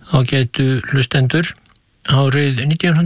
Ágætu hlustendur, árið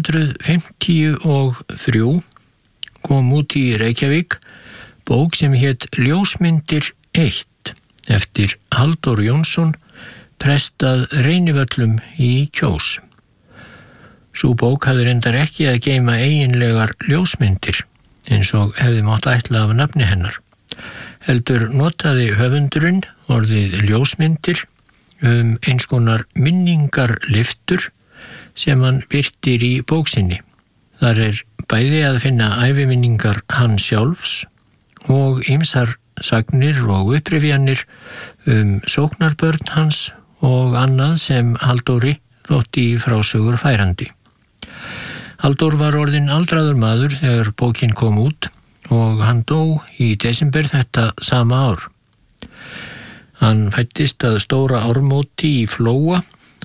1953 kom út í Reykjavík bók sem hét Ljósmyndir 1 eftir Halldór Jónsson, prest að Reynivöllum í Kjós. Sú bók hafði reyndar ekki að geyma eiginlegar ljósmyndir eins og hefði mátt ætla af nafni hennar. Heldur notaði höfundurinn orðið ljósmyndir eins konar minningarlyftur sem hann birtir í bóksinni. Þar bæði að finna æviminningar hans sjálfs og ýmsar sagnir og upprifjanir sóknarbörn hans og annað sem Halldóri þótti í frásögur færandi. Halldór var orðinn aldraður maður þegar bókin kom út og hann dó í desember þetta sama ár. Hann fæddist að Stóra Ármóti í Flóa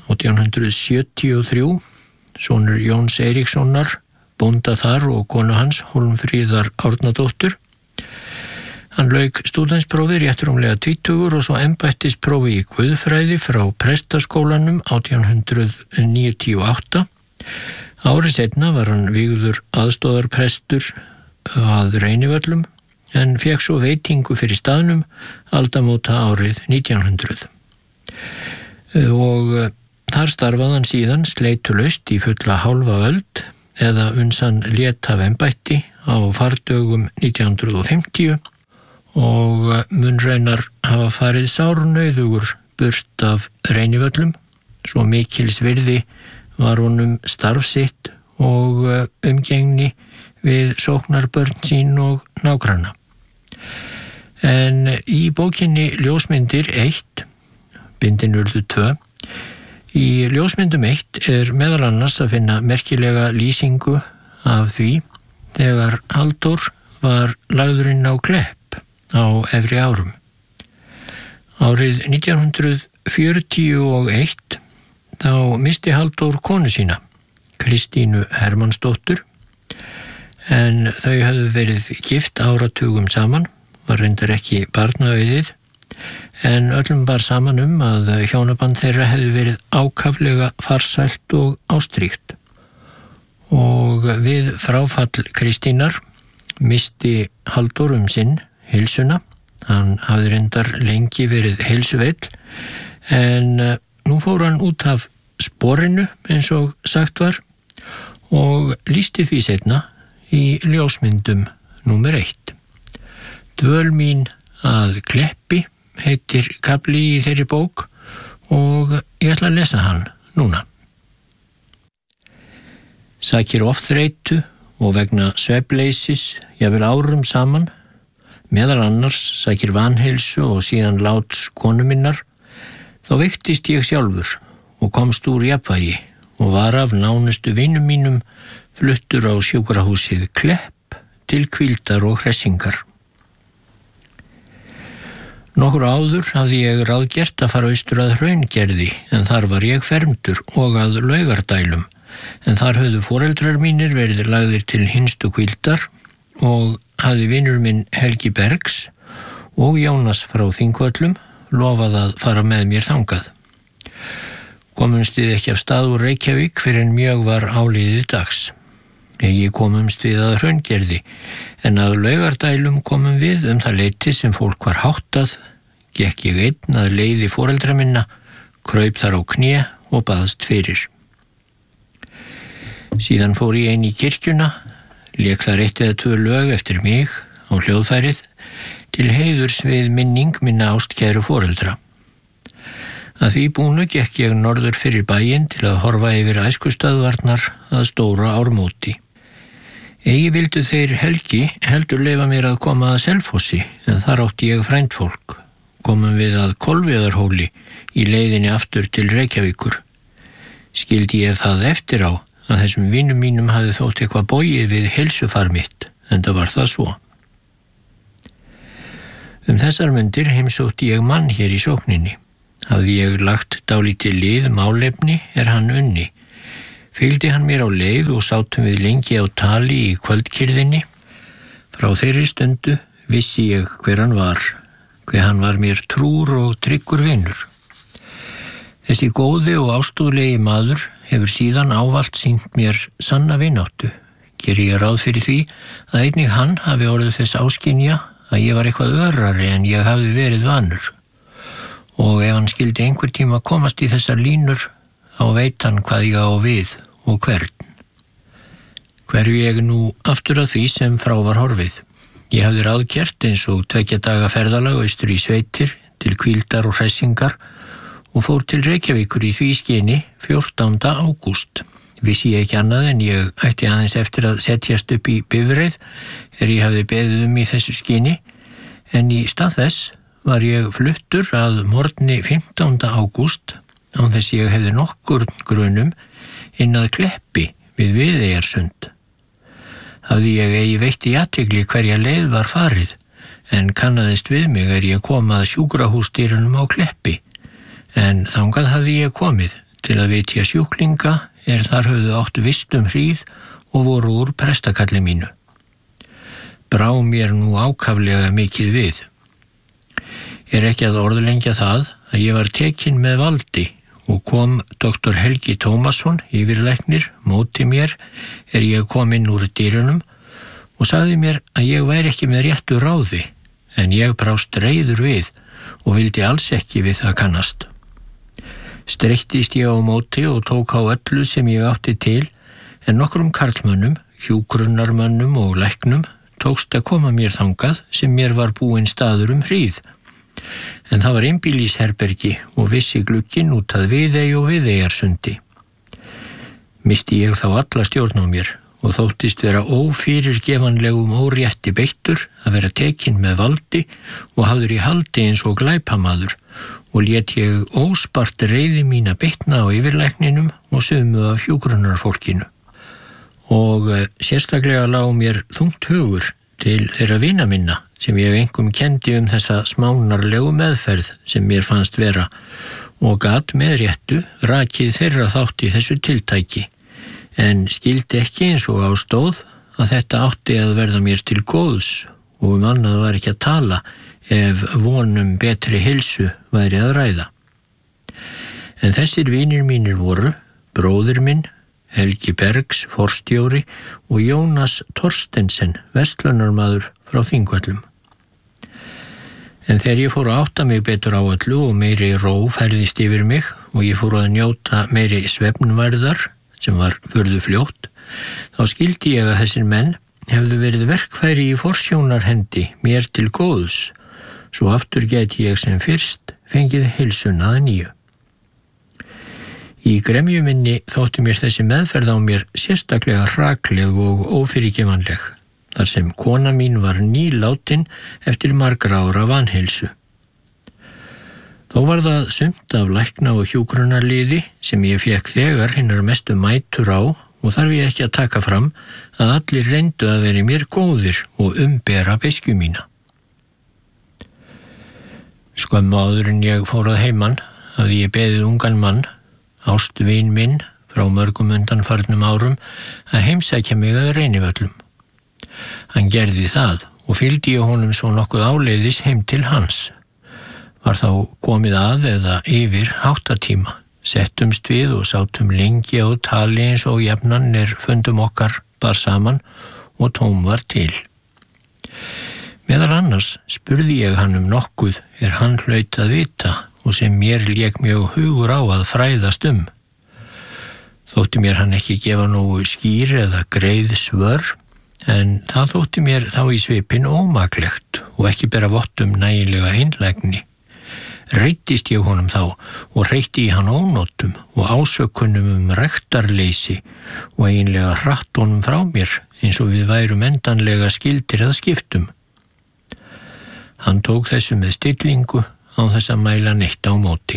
1873, sonur Jóns Eiríkssonar, bónda þar og konu hans, Hólmfríðar Árnadóttur. Hann lauk stúdentsprófi rétt rúmlega 20 og svo embættisprófi í guðfræði frá Prestaskólanum 1898. Ári seinna var hann vígður aðstoðarprestur að Reynivöllum en fékk svo veitingu fyrir staðnum aldamóta árið 1900. Og þar starfaði hann síðan sleitulaust í fulla hálfa öld eða uns hann lét af embætti á fardögum 1950 og mun raunar hafa farið sárnauðugur burt af Reynivöllum, svo mikils virði var honum starf sitt og umgengni við sóknarbörn sín og nágranna. En í bókinni Ljósmyndir 1, bindin urðu 2, í Ljósmyndum 1 meðal annars að finna merkilega lýsingu af því þegar Halldór var lagðurinn á Klepp á efri árum. Árið 1941 þá misti Halldór konu sína, Kristínu Hermannsdóttur, en þau höfðu verið gift áratugum saman, var reyndar ekki barnaauðið, en öllum bar saman að hjónaband þeirra hefði verið ákaflega farsælt og ástríkt. Og við fráfall Kristínar misti Halldór sinn heilsuna. Hann hafði reyndar lengi verið heilsuveill, en nú fór hann út af sporinu eins og sagt var og lýsti því seinna í Ljósmyndum númer 1. Dvöl mín að Kleppi heitir kafli í þeirri bók og ég ætla að lesa hann núna. Sakir ofþreytu og vegna svefnleysis jafnvel árum saman, meðal annars sakir vanheilsu og síðan láts konu minnar, þá veiktist ég sjálfur og komst úr jafnvægi og var af nánustu vinum mínum fluttur á sjúkrahúsið Klepp til hvíldar og hressingar. Nokkur áður hafði ég ráðgert að fara austur að Hraungerði, en þar var ég fermdur og að Laugardælum, en þar höfðu foreldrar mínir verið lagðir til hinstu hvíldar og hafði vinur minn Helgi Bergs og Jónas frá Þingvöllum lofað að fara með mér þangað. Komumst við ekki af stað úr Reykjavík fyrir en mjög var áliðið dags. Ekki komumst við að Hraungerði, en að Laugardælum komum við það leyti sem fólk var háttað, gekk ég einn að leiði foreldra minna, kraup þar á kné og baðst fyrir. Síðan fór ég inn í kirkjuna, lék þar 1 eða 2 lög eftir mig á hljóðfærið til heiðurs við minning minna ástkæru foreldra. Að því búnu gekk ég norður fyrir bæinn til að horfa yfir æskustöðvarnar að Stóra Ármóti. Eigi vildu þeir Helgi heldur leyfa mér að koma að Selfossi, en þar átti ég frændfólk. Komum við að Kolviðarhóli í leiðinni aftur til Reykjavíkur. Skildi ég það eftir á að þessum vinum mínum hafði þótt eitthvað bogið við heilsufar mitt, enda var það svo. Þessar mundir heimsótti ég mann hér í sókninni. Hafði ég lagt dálítið lið málefni hann unni. Fylgdi hann mér á leið og sátum við lengi á tali í kvöldkyrðinni. Frá þeirri stundu vissi ég hver hann var mér trúr og tryggur vinur. Þessi góði og ástúðlegi maður hefur síðan ávallt sýnt mér sanna vináttu. Geri ég ráð fyrir því að einnig hann hafi orðið þess áskynja að ég var eitthvað örari en ég hafði verið vanur. Og ef hann skildi einhver tíma komast í þessar línur, þá veit hann hvað ég á við og hvern. Hverju ég nú aftur að því sem frá var horfið. Ég hafði ráðgert eins og 2 daga ferðalag austur í sveitir til hvíldar og hressingar og fór til Reykjavíkur í því skyni 14. ágúst. Vissi ég ekki annað en ég ætti aðeins eftir að setjast upp í bifreið ég hafði beðið í þessu skyni, en í stað þess var ég fluttur að morgni 15. ágúst án þess ég hefði nokkurn grunum inn að Kleppi við Viðeyjarsund. Hafði ég eigi veitt í athygli hverja leið var farið, en kannaðist við mig ég kom að sjúkrahúsdyrunum á Kleppi, en þangað hafði ég komið til að vitja sjúklinga þar höfðu átt vistum hríð og voru úr prestakalli mínu. Brá mér nú ákaflega mikið við. Ekki að orðlengja það að ég var tekinn með valdi og kom doktor Helgi Tómasson, yfirlæknir, móti mér ég kom inn úr dyrunum og sagði mér að ég væri ekki með réttu ráði, en ég brást reiður við og vildi alls ekki við það kannast. Streittist ég á móti og tók á öllu sem ég átti til, en nokkrum karlmönnum, hjúkrunarmönnum og læknum tókst að koma mér þangað sem mér var búinn staður hríð. En það var einbýlisherbergi og vissi glugginn út að Viðey og Viðeyjarsundi. Misti ég þá alla stjórn á mér og þóttist vera ófyrirgefanlegum órétti beittur að vera tekinn með valdi og hafður í haldi eins og glæpamaður, og lét ég óspart reiði mína bitna á yfirlækninum og sumu af hjúkrunarfólkinu. Og sérstaklega lá mér þungt hugur til þeirra vina minna sem ég einkum kenndi þessa smánarlegu meðferð sem mér fannst vera, og gat með réttu rakið þeirra þátt í þessu tiltæki, en skildi ekki eins og á stóð að þetta átti að verða mér til góðs og annað var ekki að tala ef vonum betri heilsu væri að ræða. En þessir vinir mínir voru bróðir minn, Helgi Bergs, forstjóri, og Jónas Torstensen, verslunarmaður frá Þingvöllum. En þegar ég fór að átta mig betur á öllu og meiri ró færðist yfir mig og ég fór að njóta meiri svefnvarðar sem var furðu fljótt, þá skildi ég að þessir menn hefðu verið verkfæri í forsjónarhendi mér til góðs, svo aftur gæti ég sem fyrst fengið heilsuna að nýju. Í gremju minni þótti mér þessi meðferð á mér sérstaklega hrakleg og ófyrirgefanleg, þar sem kona mín var nýlátin eftir margra ára vanheilsu. Þó var það sumt af lækna og hjúkrunarliði sem ég fékk þegar hinnar mestu mætur á, og þarf ég ekki að taka fram að allir reyndu að vera mér góðir og umbera beiskju mína. Skömmu áður en ég fór að heiman hafði ég beðið ungan mann, ástvin minn frá mörgum undanfarnum árum, að heimsækja mig að Reynivöllum. Hann gerði það og fylgdi ég honum svo nokkuð áleiðis heim til hans. Var þá komið að eða yfir 8 settumst við og sátum lengi á tali eins og jafnan fundum okkar bar saman og tóm var til. Meðal annars spurði ég hann nokkuð hann hlaut að vita og sem mér lék mjög hugur á að fræðast Þótti mér hann ekki gefa nógu skýr eða greið svör, en það þótti mér þá í svipinn ómaklegt og ekki bera vott nægilega einlægni. Reiddist ég honum þá og reytti í hann ónotum og ásökunum rektarleysi og eiginlega hratt honum frá mér eins og við værum endanlega skildir að skiptum. Hann tók þessu með stillingu án þess að mæla neitt á móti.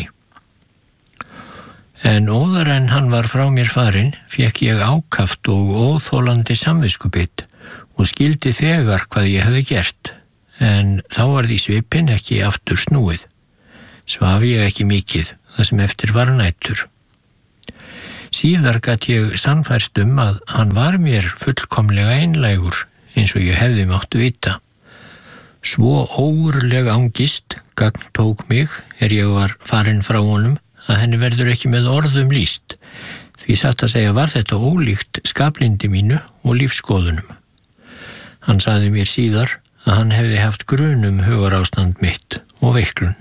En óðar en hann var frá mér farinn, fékk ég ákaft og óþolandi samviskubit og skildi þegar hvað ég hefði gert, en þá var því svipinn ekki aftur snúið. Svaf ég ekki mikið, það sem eftir var nætur. Síðar gat ég sannfærst að hann var mér fullkomlega einlægur, eins og ég hefði máttu vita. Svo ógurleg angist gagntók mig ég var farinn frá honum að henni verður ekki með orðum lýst, því satt að segja var þetta ólíkt skaplindi mínu og lífsskoðunum. Hann sagði mér síðar að hann hefði haft grun hugarástand mitt og veiklun.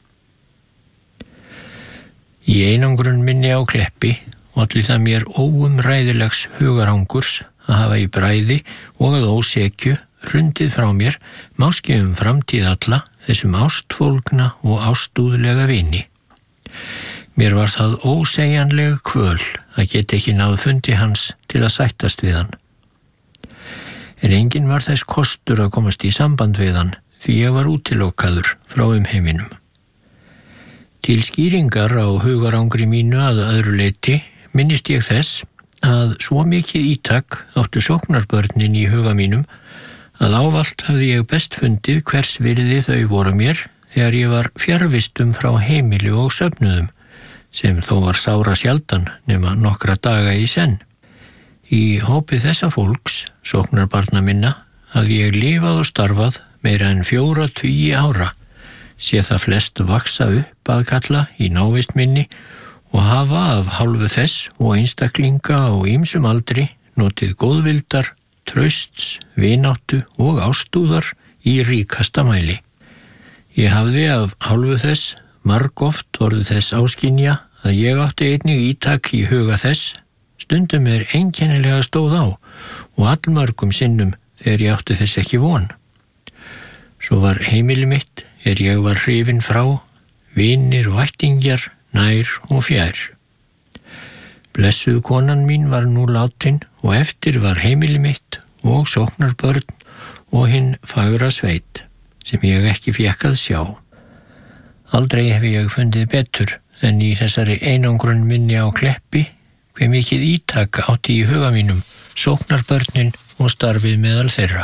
Í einangrun minni á Kleppi olli það mér óumræðilegs hugarangurs að hafa í bræði og að ósekju hrundið frá mér máski framtíð alla þessum ástfólgna og ástúðlega vini. Mér var það ósegjanleg kvöl að geta ekki náð fundi hans til að sættast við hann. En enginn var þess kostur að komast í samband við hann því ég var útilokaður frá heiminum. Til skýringar á hugarangri mínu að öðru leyti minnist ég þess að svo mikið ítak áttu sóknarbörnin í huga mínum að ávallt hafði ég best fundið hvers virði þau voru mér þegar ég var fjarvistum frá heimili og söfnuðum, sem þó var sára sjaldan nema nokkra daga í senn. Í hópi þessa fólks, sóknarbarna minna, hafði ég lifað og starfað meira en 40 ára, sé það flest vaksa upp að kalla í návist minni og hafa af hálfu þess og einstaklinga á ýmsum aldri notið góðvildar, trausts, vináttu og ástúðar í ríkasta mæli. Ég hafði af hálfu þess margoft orðið þess áskynja að ég átti einnig ítak í huga þess, stundum einkennilega stóð á og allmörgum sinnum þegar ég átti þess ekki von. Svo var heimili mitt ég var hrifinn frá, vinir og ættingjar, nær og fjær. Blessuð konan mín var nú látin og eftir var heimili mitt og sóknarbörn og hinn fagra sveit, sem ég ekki fékk að sjá. Aldrei hef ég fundið betur en í þessari einangrun minni á Kleppi hve mikið ítak átti í huga mínum, sóknarbörnin og starfið meðal þeirra.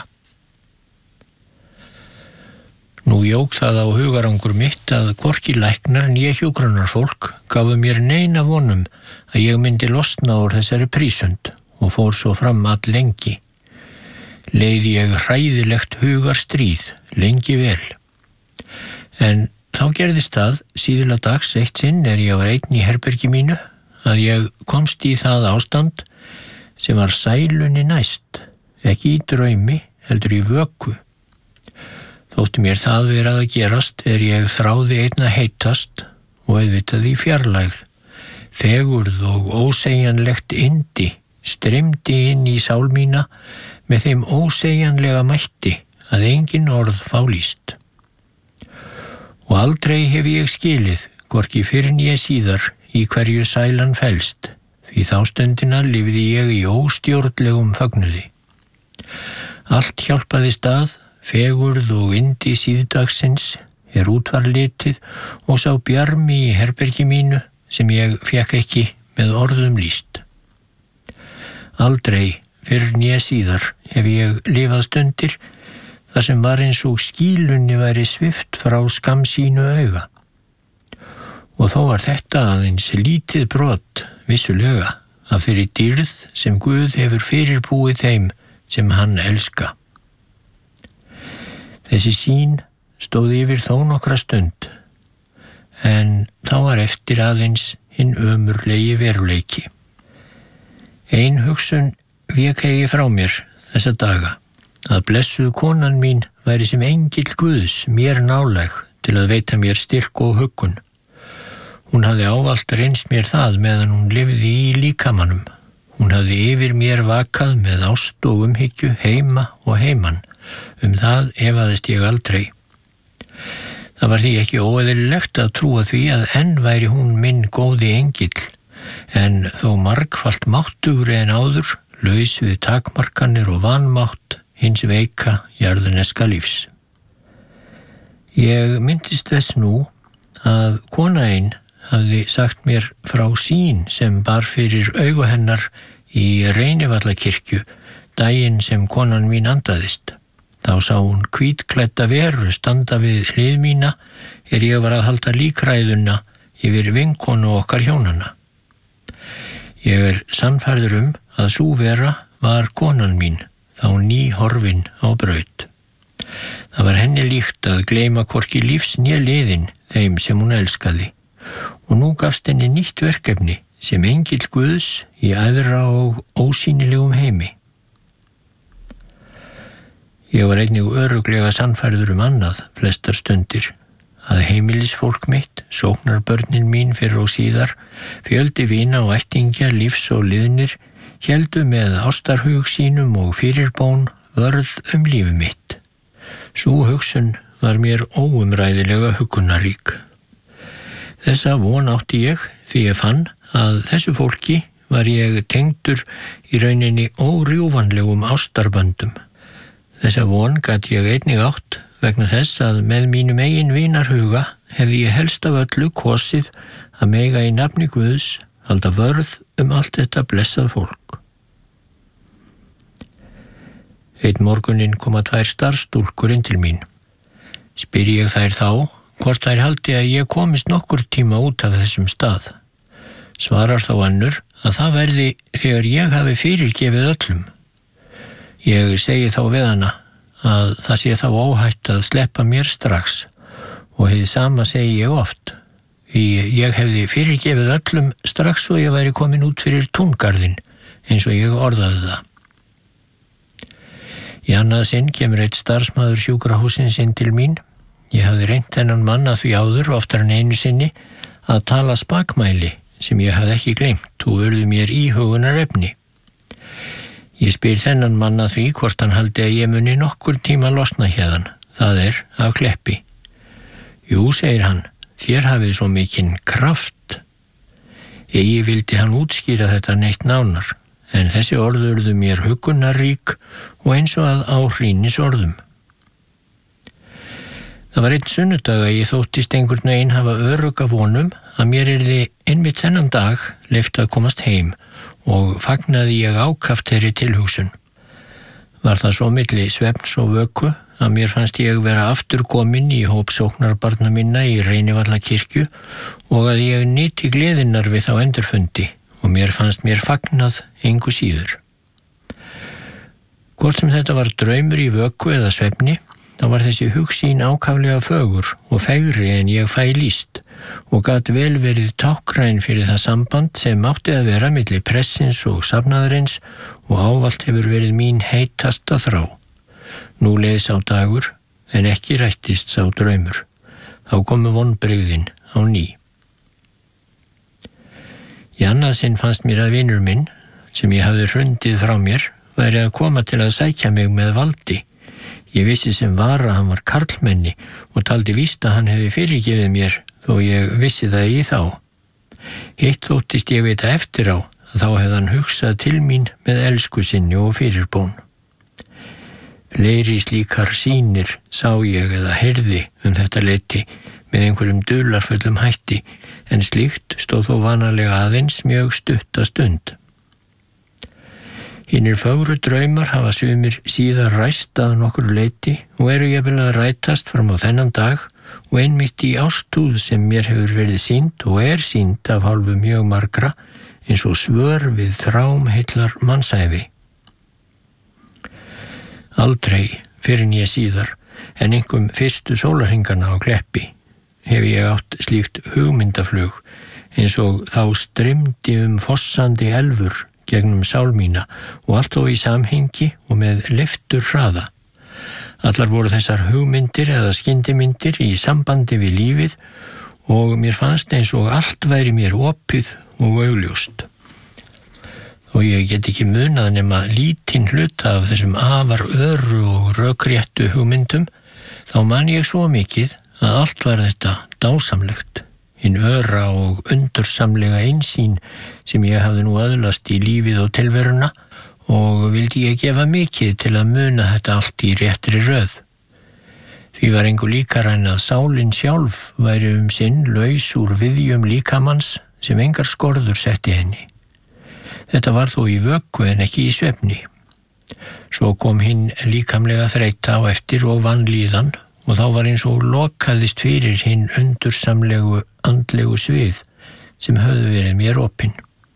Nú jók það á hugarangur mitt að hvorki læknar né hjúkrunarfólk gafu mér neina vonum að ég myndi losna úr þessari prísund og fór svo fram lengi. Leið ég hræðilegt hugarstríð lengi vel. En þá gerðist það síðla dags eitt sinn ég var einn í herbergi mínu að ég komst í það ástand sem var sælunni næst, ekki í draumi heldur í vöku. Þótti mér það verið að gerast ég þráði einna heitast og auðvitað í fjarlægð. Fegurð og ósegjanlegt yndi streymdi inn í sál mína með þeim ósegjanlega mætti að engin orð fá lýst. Og aldrei hef ég skilið, hvorki fyrr né síðar, í hverju sælan felst, því þá stundina lifði ég í óstjórnlegum fögnuði. Allt hjálpaði stað, fegurð og yndi síðdagsins út var litið og sá bjarmi í herbergi mínu sem ég fékk ekki með orðum lýst. Aldrei fyrr né síðar hef ég lifað stundir þar sem var eins og skýlunni væri svipt frá skammsýnu auga. Og þó var þetta aðeins lítið brot, vissulega, af þeirri dýrð sem Guð hefur fyrirbúið þeim sem hann elska. Þessi sýn stóð yfir þó nokkra stund, en þá var eftir aðeins hinn ömurlegi veruleiki. Ein hugsun vék eigi frá mér þessa daga, að blessuð konan mín væri sem engill Guðs mér nálæg til að veita mér styrk og huggun. Hún hafði ávallt reynst mér það meðan hún lifði í líkamanum. Hún hafði yfir mér vakað með ást og umhyggju heima og heiman. Það efaðist ég aldrei. Það var því ekki óeðlilegt að trúa því að enn væri hún minn góði engill, en þó margfalt máttugri en áður, laus við takmarkanir og vanmátt hins veika jarðneska lífs. Ég myndist þess nú að kona ein hafði sagt mér frá sýn sem bar fyrir augu hennar í Reynivallakirkju daginn sem konan mín andaðist. Þá sá hún hvítklædda veru standa við hlið mína ég var að halda líkræðuna yfir vinkonu okkar hjónanna. Ég sannfærður að sú vera var konan mín, þá nýhorfin á braut. Það var henni líkt að gleyma hvorki lífs né liðin þeim sem hún elskaði og nú gafst henni nýtt verkefni sem engill Guðs í æðra og ósýnilegum heimi. Ég var einnig örugglega sannfærður annað flestar stundir, að heimilisfólk mitt, sóknarbörnin mín fyrr og síðar, fjöldi vina og ættingja, lífs og liðnir, héldu með ástarhug sínum og fyrirbón vörð líf mitt. Sú hugsun var mér óumræðilega huggunarrík. Þessa von átti ég því ég fann að þessu fólki var ég tengdur í rauninni órjúfanlegum ástarböndum. Þessa von gat ég einnig átt vegna þess að með mínum eigin vinarhuga hefði ég helst af öllu kosið að mega í nafni Guðs halda vörð allt þetta blessað fólk. Einn morguninn koma 2 starfsstúlkur inn til mín. Spyr ég þær þá hvort þær haldi að ég komist nokkur tíma út af þessum stað. Svarar þá önnur að það verði þegar ég hafi fyrirgefið öllum. Ég segi þá við hana að það sé þá óhætt að sleppa mér strax og hið sama segi ég oft. Því ég hefði fyrirgefið öllum strax og ég væri komin út fyrir túngarðinn eins og ég orðaði það. Í annað sinn kemur einn starfsmaður sjúkrahússins inn til mín. Ég hafði reynt þennan mann að því áður oftar en einu sinni að tala spakmæli sem ég hafði ekki gleymt og urðu mér íhugunarefni. Ég spyr þennan mann að því hvort hann haldi að ég muni nokkur tíma losna hérðan, það af Kleppi. Jú, segir hann, þér hafið svo mikinn kraft. Ég vildi hann útskýra þetta neitt nánar, en þessi orð urðu mér huggunarrík og eins og að áhrýnis orðum. Það var einn sunnudag að ég þóttist einhvern veginn hafa örugga vonum að mér yrði einmitt þennan dag leyft að komast heim og fagnaði ég ákaft þeirri tilhugsun. Var það svo milli svefns og vöku að mér fannst ég vera aftur komin í hóp sóknarbarna minna í Reynivallakirkju og að ég nyti gleðinnar við þá endurfundi og mér fannst mér fagnað engu síður. Hvort sem þetta var draumur í vöku eða svefni, þá var þessi hugsýn ákaflega fögur og fegri en ég fæ lýst og gat vel verið tákgræn fyrir það samband sem átti að vera milli pressins og safnaðarins og ávallt hefur verið mín heitasta þrá. Nú leið sá dagur en ekki rættist sá draumur. Þá komu vonbrigðin á ný. Í annað sinn fannst mér að vinur minn, sem ég hafði hrundið frá mér, væri að koma til að sækja mig með valdi. Ég vissi sem var að hann var karlmenni og taldi víst að hann hefði fyrirgefið mér, þó ég vissi það í þá. Hitt þóttist ég vita eftir á að þá hefði hann hugsað til mín með elsku sinni og fyrirbón. Fleiri slíkar sýnir sá ég eða heyrði þetta leyti með einhverjum dularfullum hætti, en slíkt stóð þó vanalega aðeins mjög stutta stund. Hinnir fögru draumar hafa sumir síðar ræst að nokkur leyti og eru jafnvel að rætast fram á þennan dag og einmitt í ástúð sem mér hefur verið sýnd og sýnd af hálfu mjög margra eins og svör við þrám heillar mannsævi. Aldrei fyrr en ég síðar, en einkum fyrstu sólarhringana á Kleppi, hef ég átt slíkt hugmyndaflug eins og þá streymdi fossandi elfur gegnum sál mína og allt þó í samhengi og með leiftur hraða. Allar voru þessar hugmyndir eða skyndimyndir í sambandi við lífið og mér fannst eins og allt væri mér opið og augljóst. Og ég get ekki munað nema lítinn hluta af þessum afar öru og rökréttu hugmyndum, þá man ég svo mikið að allt var þetta dásamlegt. Hinn öra og undursamlega einsýn sem ég hafði nú öðlast í lífið og tilveruna og vildi ég gefa mikið til að muna þetta allt í réttri röð. Því var engu líkara en að sálin sjálf væri sinn laus úr viðjum líkamanns sem engar skorður setti henni. Þetta var þó í vöku en ekki í svefni. Svo kom hinn líkamlega þreyta á eftir og vanlíðan og þá var eins og lokaðist fyrir hinn undursamlegu andlegu svið sem höfðu verið mér opin.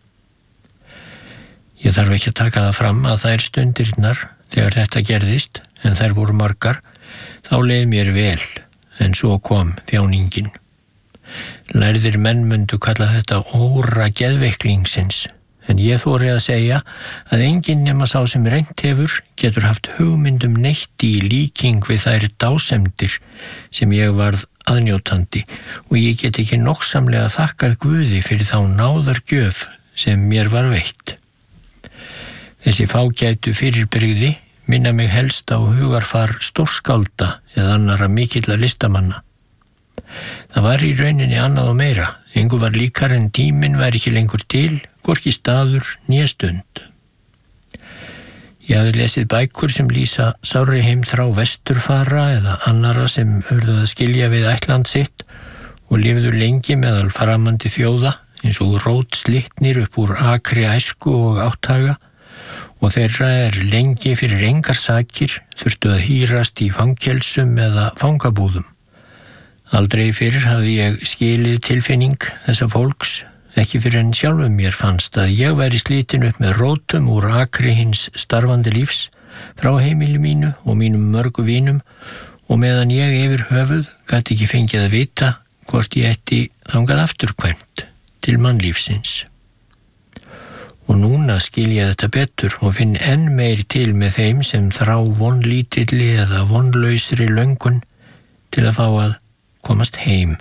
Ég þarf ekki að taka það fram að þær stundirnar þegar þetta gerðist, en þær voru margar, þá leið mér vel, en svo kom þjáningin. Lærðir menn mundu kalla þetta óra geðveiklingsins, en ég þori að segja að enginn nema sá sem reynt hefur getur haft hugmyndum neitt í líking við þær dásemdir sem ég varð aðnjótandi og ég get ekki nokksamlega þakkað Guði fyrir þá náðargjöf sem mér var veitt. Þessi fágætu fyrirbrigði minna mig helst á hugarfar stórskálda eða annarra mikilla listamanna. Það var í rauninni annað og meira. Engu var líkar en tíminn væri ekki lengur til, hvorki staður né stund. Ég hafði lesið bækur sem lýsa sárri heimþrá vesturfara eða annarra sem urðu að skilja við ætland sitt og lifðu lengi meðal framandi þjóða eins og rótslitnir upp úr akri æsku og áttaga og þeirra lengi fyrir engar sakir þurftu að hírast í fangelsum eða fangabúðum. Aldrei fyrir hafði ég skilið tilfinning þessa fólks, ekki fyrir en sjálfum mér fannst að ég væri slitin upp með rótum úr akri hins starfandi lífs frá heimili mínu og mínum mörgu vínum og meðan ég yfir höfuð gat ekki fengið að vita hvort ég ætti þangað afturkvæmt til mannlífsins. Og núna skil ég þetta betur og finn enn meir til með þeim sem þrá vonlítilli eða vonlausri löngun til að fá að komast heim.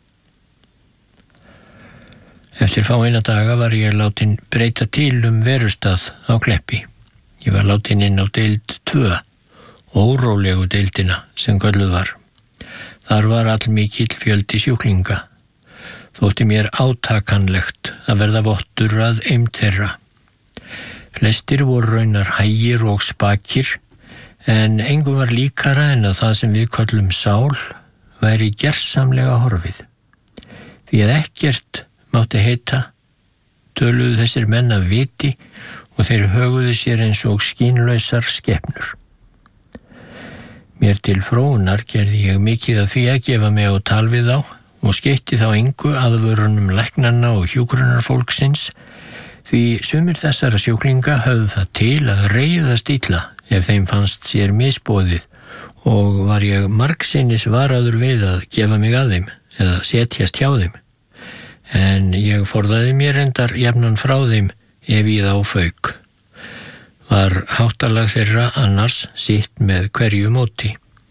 Eftir fáeina daga var ég látin breyta til verustað á Kleppi. Ég var látin inn á deild 2, órólegu deildina sem kölluð var. Þar var allmikill fjöldi sjúklinga. Þótti mér átakanlegt að verða vottur að eymd þeirra. Flestir voru raunar hægir og spakir, en engum var líkara en að það sem við köllum sál væri gersamlega horfið. Því að ekkert mátti heita, töluðu þessir menn af viti og þeir höguðu sér eins og skínlausar skepnur. Mér til fróunar gerði ég mikið af því að gefa mig á tal við þá og skeytti þá engu aðvörunum læknanna og hjúkrunarfólksins, því sumir þessara sjúklinga höfðu það til að reiðast illa ef þeim fannst sér misboðið og var ég margsinnis varaður við að gefa mig að þeim eða setjast hjá þeim. En ég forðaði mér reyndar jafnan frá þeim ef í þá fauk. Var háttalag þeirra annars sitt með hverju móti.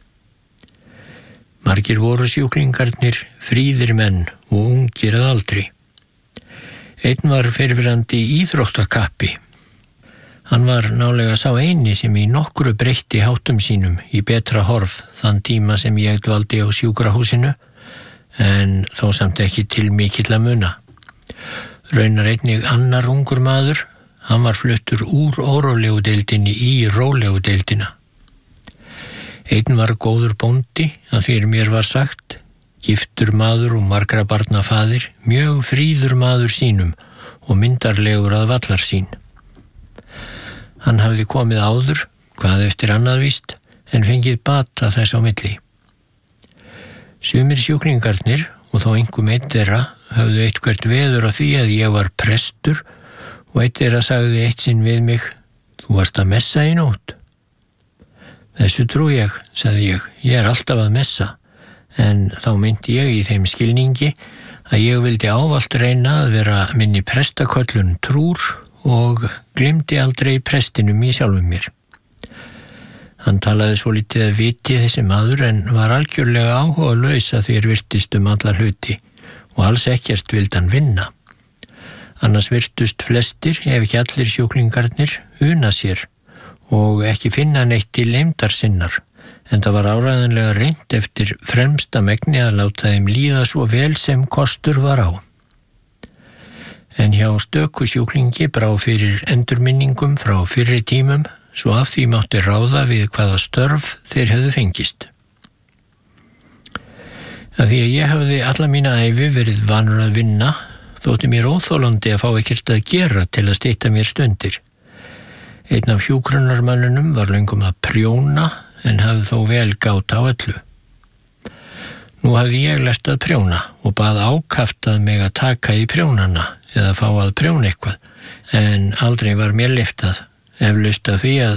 Margir voru sjúklingarnir fríðir menn og ungir að aldri. Einn var fyrrverandi íþróttakappi. Hann var nálega sá eini sem í nokkru breytti háttum sínum í betra horf þann tíma sem ég dvaldi á sjúkrahúsinu, en þó samt ekki til mikilla muna. Raunar einnig annar ungur maður, hann var fluttur úr órólegu deildinni í rólegu deildina. Einn var góður bóndi, að fyrir mér var sagt, giftur maður og margra barna faðir, mjög fríður maður sínum og myndarlegur að vallar sín. Hann hafði komið áður, hvað eftir annað víst, en fengið bata þess á milli. Sumir sjúklingarnir, og þó einhver einn þeirra, höfðu eitthvert veður á því að ég var prestur og einn þeirra sagði eitt sinn við mig, þú varst að messa í nótt. Þessu trú ég, sagði ég er alltaf að messa, en þá meinti ég í þeim skilningi að ég vildi ávallt reyna að vera minni prestaköllun trúr og gleymdi aldrei prestinum í sjálfum mér. Hann talaði svolítið að viti þessi maður en var algjörlega áhugalaus að því virtist alla hluti og alls ekkert vildi hann vinna. Annars virtust flestir, ef ekki allir sjúklingarnir, una sér og ekki finna neitt til eymdar sinnar, en það var áræðanlega reynt eftir fremsta megni að láta þeim líða svo vel sem kostur var á. En hjá stöku sjúklingi brá fyrir endurminningum frá fyrri tímum, svo af því mátti ráða við hvaða störf þeir hefðu fengist. Af því að ég hafði alla mína ævi verið vanur að vinna, þótti mér óþolandi að fá ekkert að gera til að stytta mér stundir. Einn af hjúkrunarmönnunum var löngum að prjóna, en hafði þó vel gátt á öllu. Nú hafði ég lært að prjóna og bað ákaftað mig að taka í prjónana eða fá að prjóna eitthvað, en aldrei var mér lyftað, eflaust af því að